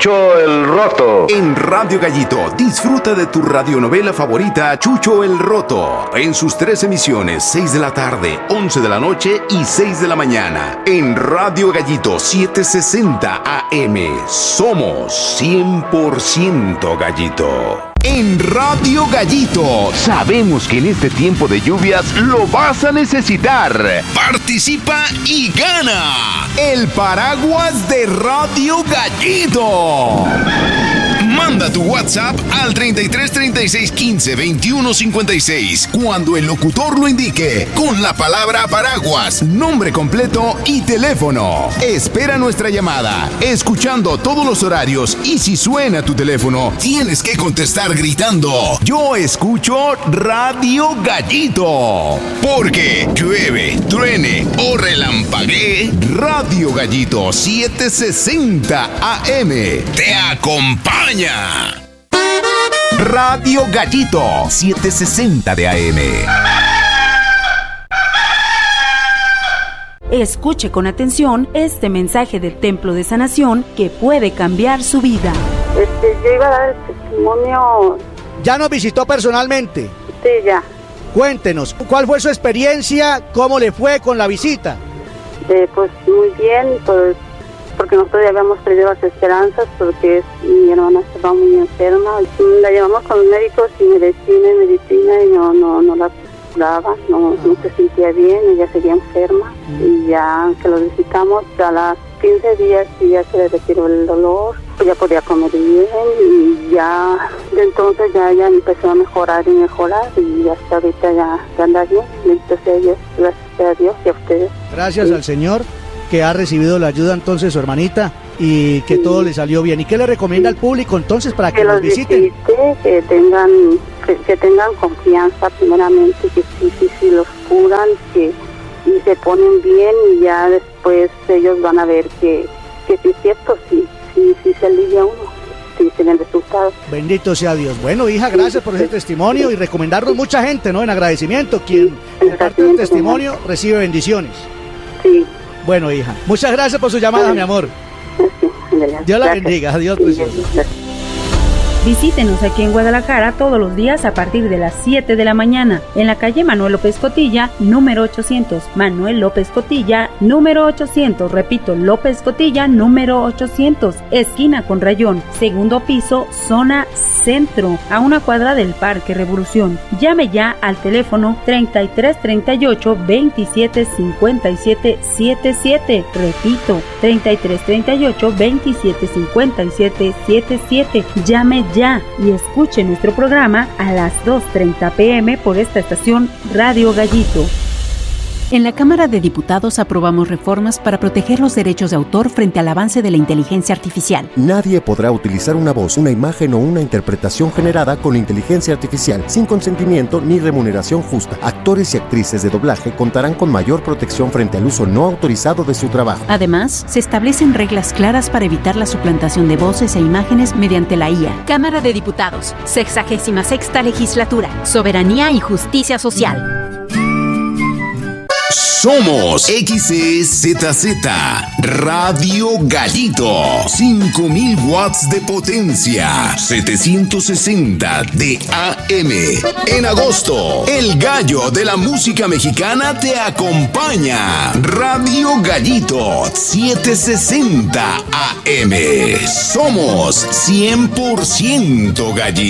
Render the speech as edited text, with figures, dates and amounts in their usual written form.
Chucho el Roto. En Radio Gallito, disfruta de tu radionovela favorita, Chucho el Roto, en sus 3 emisiones, 6 de la tarde, 11 de la noche y 6 de la mañana. En Radio Gallito 760 AM, somos 100% Gallito. En Radio Gallito, sabemos que en este tiempo de lluvias lo vas a necesitar. Participa y gana el paraguas de Radio Gallito. Manda tu WhatsApp al 33 36 15 21 56 cuando el locutor lo indique, con la palabra paraguas, nombre completo y teléfono. Espera nuestra llamada, escuchando todos los horarios, y si suena tu teléfono, tienes que contestar gritando: yo escucho Radio Gallito. Porque llueve, truene o relampaguee, Radio Gallito 760 AM te acompaña. Radio Gallito 760 de AM. Escuche con atención este mensaje del Templo de Sanación que puede cambiar su vida. Yo iba a dar el testimonio. ¿Ya nos visitó personalmente? Sí, ya. Cuéntenos, ¿cuál fue su experiencia? ¿Cómo le fue con la visita? Pues muy bien, pues porque nosotros ya habíamos perdido las esperanzas, porque mi hermana estaba muy enferma. La llevamos con los médicos y medicina y no la curaba, no se sentía bien, ella seguía enferma. Y ya que lo visitamos, a las 15 días y ya se le retiró el dolor, pues ya podía comer bien, y ya de entonces ya empezó a mejorar y hasta ahorita ya anda bien. Bendito sea Dios, gracias a Dios y a ustedes. Gracias al Señor que ha recibido la ayuda entonces su hermanita y que todo le salió bien. ¿Y qué le recomienda al público entonces para que nos visiten? Que tengan confianza primeramente, que sí los curan, y se ponen bien, y ya después ellos van a ver que sí es cierto, sí se alivia uno, sí tienen resultados. Bendito sea Dios. Bueno, hija, gracias por ese testimonio y recomendarnos mucha gente, ¿no? En agradecimiento, quien comparte el testimonio recibe bendiciones. Sí. Bueno, hija, muchas gracias por su llamada, mi amor. Dios la bendiga. Adiós, preciosa. Visítenos aquí en Guadalajara todos los días a partir de las 7 de la mañana en la calle Manuel López Cotilla, número 800. Manuel López Cotilla, número 800. Repito, López Cotilla, número 800. Esquina con Rayón, segundo piso, zona centro, a una cuadra del Parque Revolución. Llame ya al teléfono 33 38 27 57 77. Repito, 33 38 27 57 77. Llame ya y escuche nuestro programa a las 2:30 p.m. por esta estación Radio Gallito. En la Cámara de Diputados aprobamos reformas para proteger los derechos de autor frente al avance de la inteligencia artificial. Nadie podrá utilizar una voz, una imagen o una interpretación generada con inteligencia artificial sin consentimiento ni remuneración justa. Actores y actrices de doblaje contarán con mayor protección frente al uso no autorizado de su trabajo. Además, se establecen reglas claras para evitar la suplantación de voces e imágenes mediante la IA. Cámara de Diputados, 66ª Legislatura, Soberanía y Justicia Social. Somos XEZZ Radio Gallito, 5000 watts de potencia, 760 de AM. En agosto, el gallo de la música mexicana te acompaña. Radio Gallito 760 AM. Somos 100% Gallito.